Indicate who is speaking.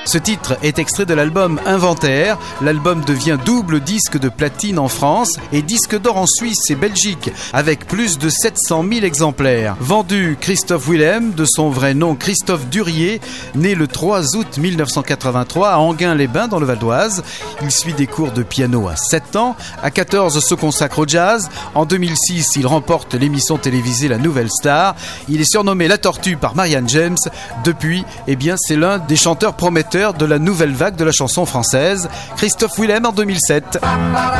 Speaker 1: Ce titre est extrait de l'album Inventaire. L'album devient double disque de platine en France et disque d'or en Suisse et Belgique, avec plus de 700 000 exemplaires. Vendu Christophe Willem, de son vrai nom Christophe Durier, né le 3 août 1983 à Enghien-les-Bains dans le Val d'Oise. Il suit des cours de piano à 7 ans. À 14, se consacre au jazz. En 2006, il remporte l'émission télévisée La Nouvelle Star. Il est surnommé La Tortue par Marianne James. Depuis, c'est l'un des chanteurs prometteurs de la nouvelle vague de la chanson française. Christophe Willem en 2007.